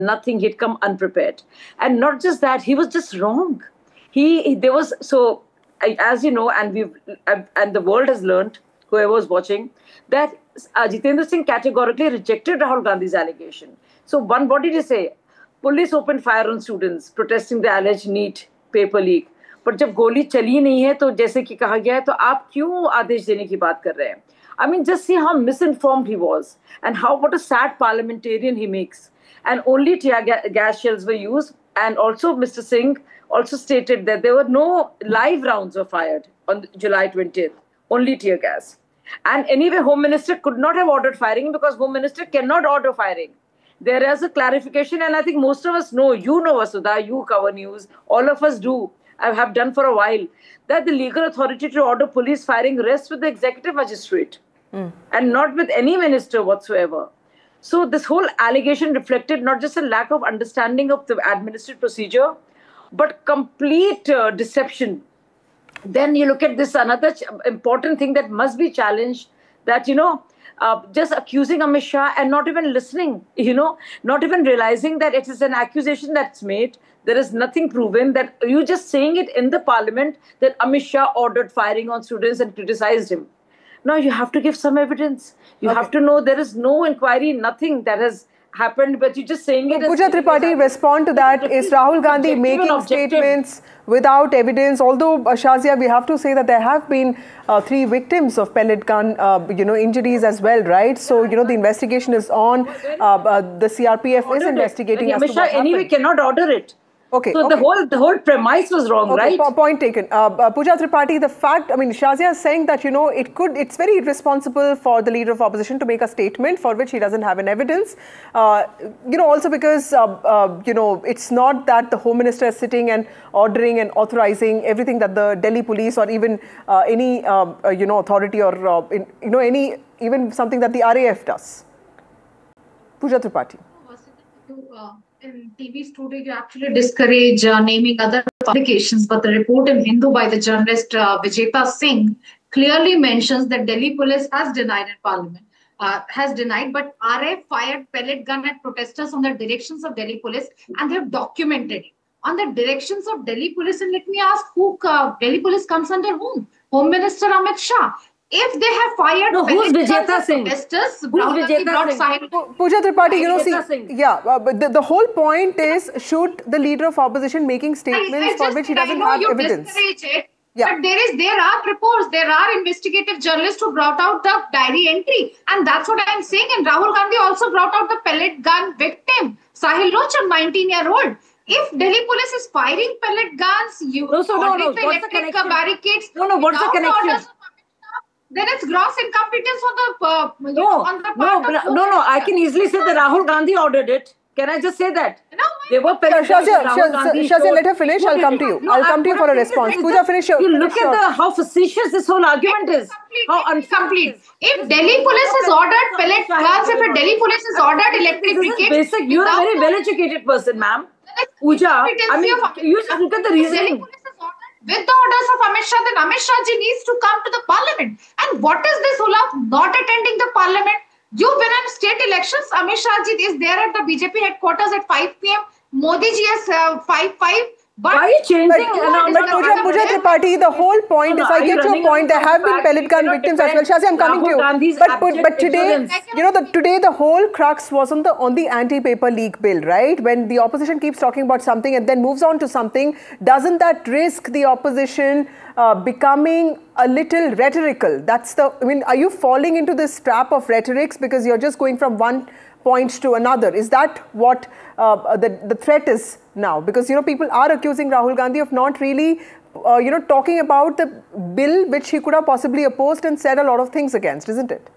nothing. He'd come unprepared. And not just that, he was just wrong. There was, so as you know, and the world has learned, whoever was watching, that Jitendra Singh categorically rejected Rahul Gandhi's allegation. So what did he say? Police opened fire on students protesting the alleged NEET paper leak. पर जब गोली चली नहीं है तो जैसे कि कहा गया है तो आप क्यों आदेश देने की बात कर रहे हैं? I mean, just see how misinformed he was and what a sad parliamentarian he makes. And only tear gas shells were used. And also Mr. Singh also stated that there were no live rounds were fired on July 20th, only tear gas. And anyway, Home Minister could not have ordered firing because Home Minister cannot order firing. There is a clarification, and I think most of us know, you know, Vasudha, you cover news, all of us do. I have done for a while, that the legal authority to order police firing rests with the executive magistrate and not with any minister whatsoever. So this whole allegation reflected not just a lack of understanding of the administrative procedure, but complete deception. Then you look at this, another important thing that must be challenged, that, just accusing Amit Shah and not even listening, not even realizing that it is an accusation that's made. There is nothing proven, that you just saying it in the parliament that Amit Shah ordered firing on students and criticized him. Now you have to give some evidence. You have to know there is no inquiry, nothing that has happened, but you're just saying it. Pooja Tripathi, respond to that. Is Rahul Gandhi making statements without evidence? Although, Shazia, we have to say that there have been 3 victims of pellet gun, injuries as well, right? So, the investigation is on. The CRPF is investigating as to what happened. Anyway cannot order it. Okay. So the whole premise was wrong, right? Point taken. Pooja Tripathi, the fact, Shazia is saying that, it's very irresponsible for the leader of opposition to make a statement for which he doesn't have an evidence. Also because, it's not that the Home Minister is sitting and ordering and authorizing everything that the Delhi police or even any, authority or, even something that the RAF does. Pooja Tripathi. In TV studio, you actually discourage naming other publications, but the report in Hindu by the journalist Vijeta Singh clearly mentions that Delhi police has denied in Parliament, but RAF fired pellet gun at protesters on the directions of Delhi police, and they have documented it. On the directions of Delhi police, and let me ask, who Delhi police comes under whom? Home Minister Amit Shah. If they have fired protesters, Pooja Tripathi, but the whole point is, should the leader of opposition making statements for which he doesn't have evidence? But there are reports, there are investigative journalists who brought out the diary entry, and that's what I'm saying. And Rahul Gandhi also brought out the pellet gun victim, Sahil Locham, 19-year-old. If Delhi police is firing pellet guns, the electric barricades, what's the connection? Then it's gross incompetence on the part of I can easily say that Rahul Gandhi ordered it. Can I just say that? No, they were Shazia, let her finish. I'll come to you. I'll come to you for a response. Pooja, finish. You look at how facetious this whole argument is. How incomplete. If Delhi police has ordered pellet guns, if a Delhi police has ordered electric brigade, basic. You're a very well-educated person, ma'am. Pooja, you just look at the reasoning. With the orders of Amit Shah, then Amit Shah ji needs to come to the parliament. And what is this whole of not attending the parliament? You've been in state elections. Amit Shah ji is there at the BJP headquarters at 5 p.m. Modi ji is 5:05. But why are you changing? Pooja Tripathi, the whole point is, I get your point. There have been pellet gun victims as well. Shazia, I'm coming to you. But today, today the whole crux was on the anti-paper leak bill, right? When the opposition keeps talking about something and then moves on to something, doesn't that risk the opposition becoming a little rhetorical? Are you falling into this trap of rhetorics because you're just going from one point to another? Is that what the threat is now? Because, people are accusing Rahul Gandhi of not really, talking about the bill which he could have possibly opposed and said a lot of things against, isn't it?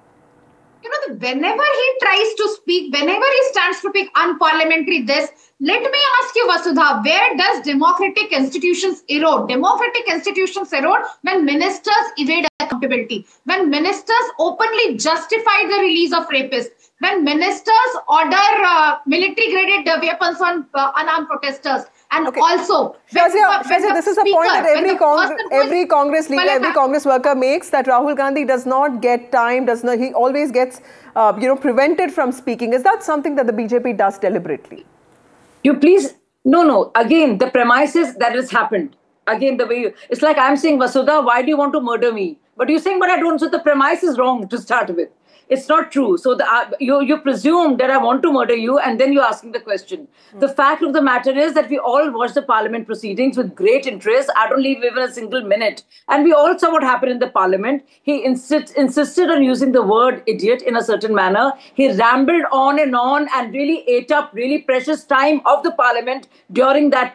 Whenever he tries to speak, whenever he stands to speak unparliamentary let me ask you, Vasudha, where does democratic institutions erode? Democratic institutions erode when ministers evade accountability, when ministers openly justify the release of rapists, when ministers order military-graded weapons on unarmed protesters, And also, Shazia, this is a point that every Congress leader, every Congress worker makes, that Rahul Gandhi does not get time, he always gets, prevented from speaking. Is that something that the BJP does deliberately? You please, no. Again, the premise is that it's happened. Again, the way it's like I'm saying, Vasudha, why do you want to murder me? But you're saying, but I don't. So the premise is wrong to start with. It's not true. So you presume that I want to murder you, and then you're asking the question. The fact of the matter is that we all watched the parliament proceedings with great interest. I don't leave even a single minute. And we all saw what happened in the parliament. He insisted on using the word idiot in a certain manner. He rambled on and really ate up really precious time of the parliament during that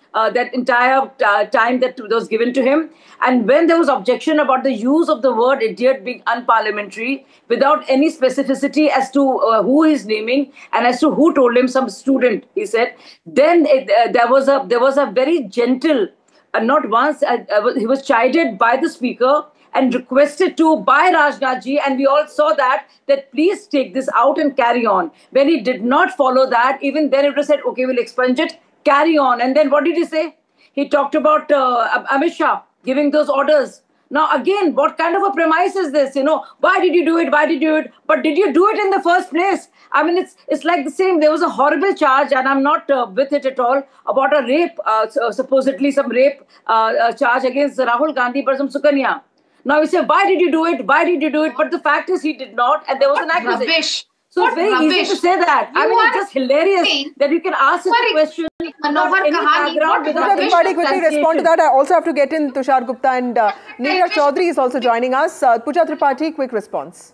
entire time that was given to him. And when there was objection about the use of the word idiot being unparliamentary, without any specificity as to who he's naming and as to who told him, some student, he said, then there was a very gentle, not once, he was chided by the speaker and requested to by Rajnath ji, and we all saw that please take this out and carry on. When he did not follow that, even then it was said, okay, we'll expunge it, carry on. And then what did he say? He talked about Amit Shah giving those orders. Now, again, what kind of a premise is this? Why did you do it? Why did you do it? But did you do it in the first place? I mean, it's like the same. There was a horrible charge, and I'm not with it at all, about a rape, supposedly some rape charge against Rahul Gandhi by some Sukanya. Now, we say, why did you do it? Why did you do it? But the fact is he did not, and there was an accusation. Rubbish. So it's very easy to say that. It's just hilarious that you can ask such a question. Manohar Kahani. Tushar Tripathi, quickly respond to that. I also have to get in Tushar Gupta, and Neeraj Chaudhary is also joining us. Tushar Tripathi, quick response.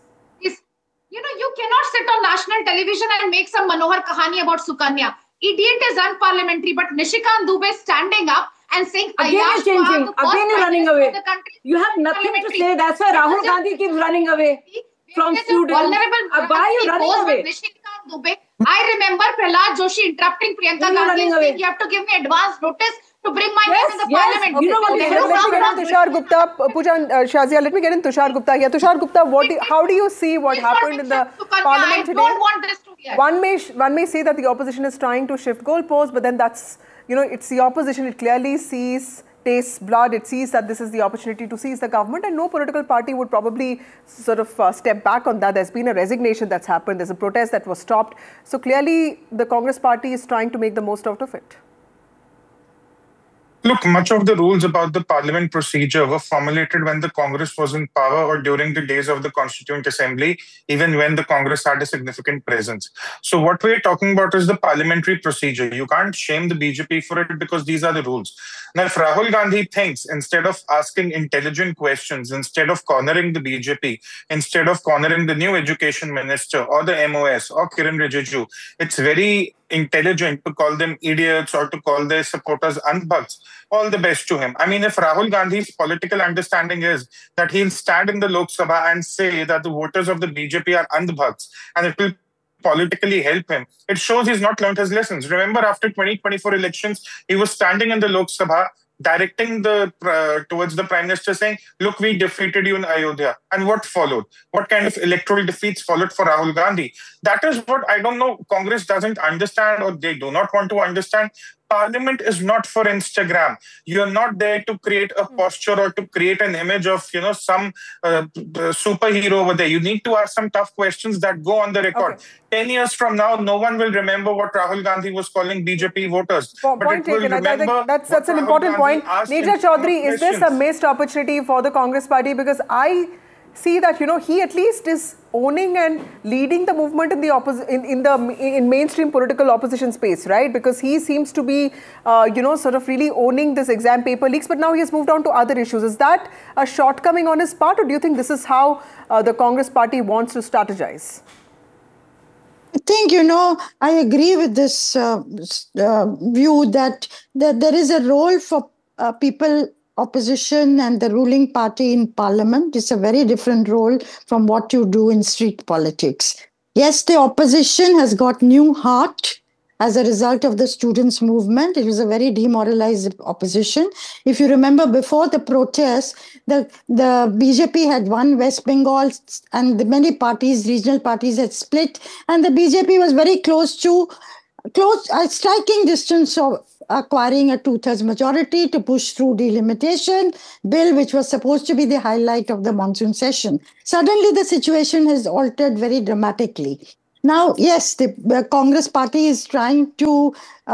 You cannot sit on national television and make some Manohar Kahani about Sukanya. Idiot is unparliamentary, but Nishikant Dubey standing up and saying, again you're changing, again you're running away. You have nothing to say. That's why Rahul Gandhi keeps running away from students. Why are you running away? Nishikant Dubey. I remember Prahlad Joshi interrupting Priyanka Gandhi saying, you have to give me advance notice to bring my name in the parliament. Okay. Let me get in Tushar Gupta. Pooja, Shazia, let me get in Tushar Gupta here. Tushar Gupta, how do you see what happened in the parliament today? I don't want this to be. One may say that the opposition is trying to shift goalposts, but then that's, it's the opposition. It clearly tastes blood. It sees that this is the opportunity to seize the government, and no political party would probably sort of step back on that. There's been a resignation that's happened. There's a protest that was stopped. So clearly, the Congress party is trying to make the most out of it. Look, much of the rules about the parliament procedure were formulated when the Congress was in power or during the days of the Constituent Assembly, even when the Congress had a significant presence. So what we're talking about is the parliamentary procedure. You can't shame the BJP for it because these are the rules. Now, if Rahul Gandhi thinks, instead of asking intelligent questions, instead of cornering the BJP, instead of cornering the new education minister or the MOS or Kiran Rijiju, it's very intelligent to call them idiots or to call their supporters unbugs, all the best to him. I mean, if Rahul Gandhi's political understanding is that he'll stand in the Lok Sabha and say that the voters of the BJP are unbugs and it will politically help him, it shows he's not learned his lessons. Remember, after 2024 elections, he was standing in the Lok Sabha directing towards the Prime Minister saying, look, we defeated you in Ayodhya. And what followed? What kind of electoral defeats followed for Rahul Gandhi? That is what, I don't know, Congress doesn't understand or they do not want to understand. Parliament is not for Instagram. You're not there to create a posture or to create an image of, some superhero over there. You need to ask some tough questions that go on the record. Okay. 10 years from now, no one will remember what Rahul Gandhi was calling BJP voters. Point taken. I think that's an important point. Neeraj Chaudhary, is this a missed opportunity for the Congress party? Because I see that, he at least is owning and leading the movement in the in mainstream political opposition space, right? Because he seems to be, sort of really owning this exam paper leaks, but now he has moved on to other issues. Is that a shortcoming on his part, or do you think this is how the Congress party wants to strategize? I think, I agree with this view that there is a role for people, opposition and the ruling party in parliament. It's a very different role from what you do in street politics. Yes, the opposition has got new heart as a result of the students' movement. It was a very demoralized opposition. If you remember, before the protests, the BJP had won West Bengal and many parties, regional parties had split, and the BJP was very close to striking distance of acquiring a 2/3 majority to push through delimitation bill, which was supposed to be the highlight of the monsoon session. Suddenly, the situation has altered very dramatically. Now, yes, the Congress party is trying to,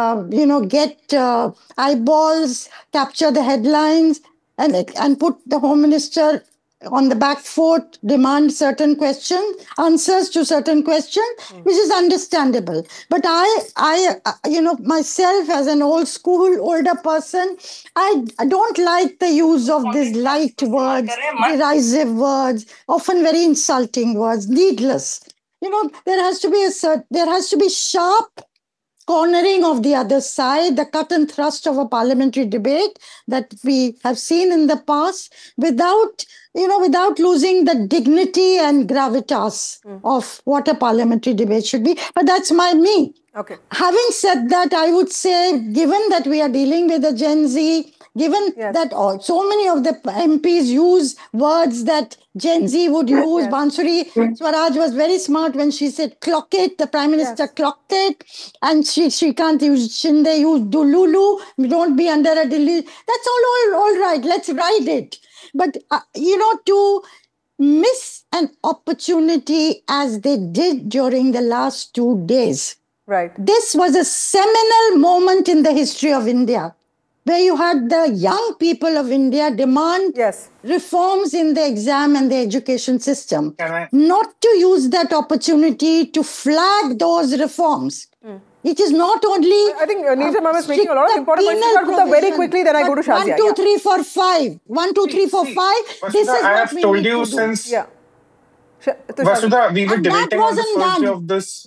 get eyeballs, capture the headlines, and put the Home Minister on the back foot, demand certain answers to certain questions, which is understandable. But I, myself as an older person, I don't like the use of these light words, derisive words, often very insulting words, needless. There has to be sharp cornering of the other side, the cut and thrust of a parliamentary debate that we have seen in the past, without losing the dignity and gravitas of what a parliamentary debate should be. But that's me. Okay. Having said that, I would say, given that we are dealing with a Gen Z, given that so many of the MPs use words that Gen Z would use, Bansuri Swaraj was very smart when she said clock it, the Prime Minister clocked it, and she can't use, Shinde used Dululu, don't be under a delusion. That's all right, let's ride it. But, to miss an opportunity as they did during the last 2 days. Right. This was a seminal moment in the history of India, where you had the young people of India demand reforms in the exam and the education system. Not to use that opportunity to flag those reforms. It is not only... I think Nisha Ma'am is making a lot of important points. Very quickly, then I go to Shazia. 1, 2, 3, 4, 5. 1, 2, 3, 4, 5. This is I what have we told need you to since... do. Vasudha, we were debating on the first day of this...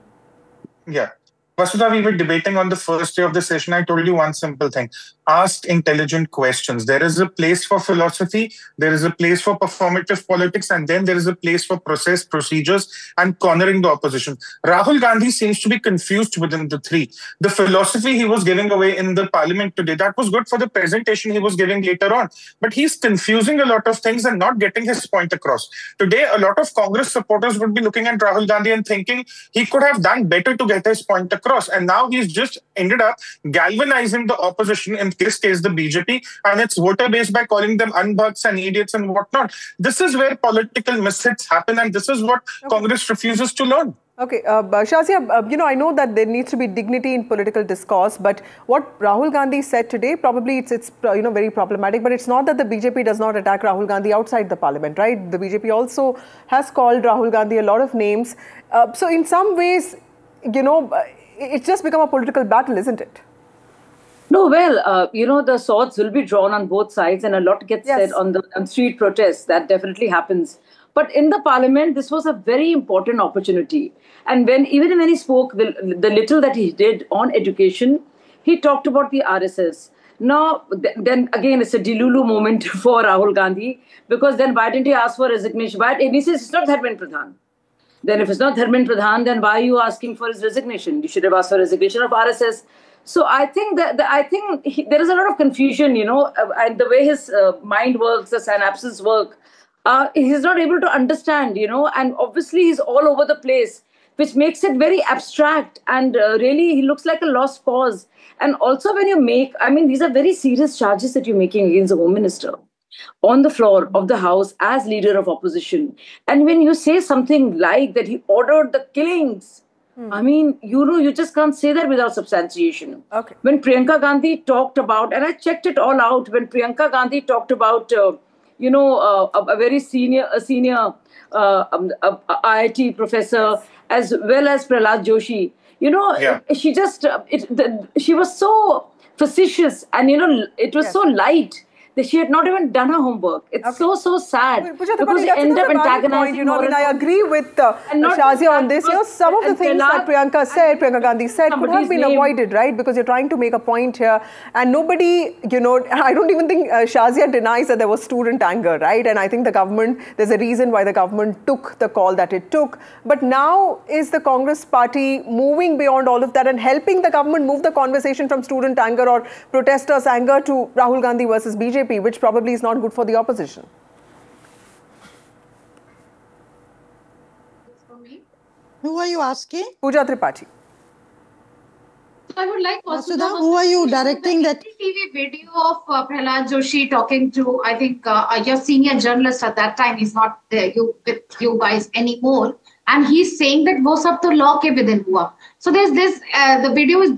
Vasudha, we were debating on the first day of the session. I told you one simple thing. Ask intelligent questions. There is a place for philosophy, there is a place for performative politics, and then there is a place for procedures, and cornering the opposition. Rahul Gandhi seems to be confused within the three. The philosophy he was giving away in the parliament today, that was good for the presentation he was giving later on. But he's confusing a lot of things and not getting his point across. Today, a lot of Congress supporters would be looking at Rahul Gandhi and thinking he could have done better to get his point across. And now he's just ended up galvanizing the opposition, in this case the BJP, and its voter base by calling them unbugs and idiots and whatnot. This is where political misfits happen, and this is what Congress refuses to learn. Okay, Shazia, I know that there needs to be dignity in political discourse, but what Rahul Gandhi said today, probably it's very problematic, but it's not that the BJP does not attack Rahul Gandhi outside the parliament, right? The BJP also has called Rahul Gandhi a lot of names. So in some ways, it's just become a political battle, isn't it? No, well, the swords will be drawn on both sides, and a lot gets said on street protests. That definitely happens. But in the parliament, this was a very important opportunity. And even when he spoke, the little that he did on education, he talked about the RSS. Now, then again, it's a Dilulu moment for Rahul Gandhi, because then why didn't he ask for resignation? And he says it's not Dharmendra Pradhan. Then if it's not Dharmendra Pradhan, then why are you asking for his resignation? You should have asked for resignation of RSS. So I think there is a lot of confusion, and the way his mind works, the synapses work. He's not able to understand, and obviously he's all over the place, which makes it very abstract, and really he looks like a lost cause. And also when these are very serious charges that you're making against the Home Minister on the floor of the House as leader of opposition. And when you say something like that he ordered the killings, you just can't say that without substantiation. Okay. When Priyanka Gandhi talked about, and I checked it all out, when Priyanka Gandhi talked about, a very senior IIT professor, as well as Prahlad Joshi, she was so facetious, and, it was so light. She had not even done her homework. It's so sad. Because they end up antagonizing. I agree with Shazia on this. Some of the things that Priyanka Gandhi said could have been avoided, right? Because you're trying to make a point here. And nobody, I don't even think Shazia denies that there was student anger, right? And I think there's a reason why the government took the call that it took. But now is the Congress party moving beyond all of that and helping the government move the conversation from student anger or protesters' anger to Rahul Gandhi versus BJP? Which probably is not good for the opposition. Who are you asking? Pooja Tripathi. I would like Vasudha, who are you directing that TV video of Prahlad Joshi talking to, I think, your senior journalist at that time is not there with you guys anymore, and he's saying that wo sab to law ke within hua. So there's this, the video is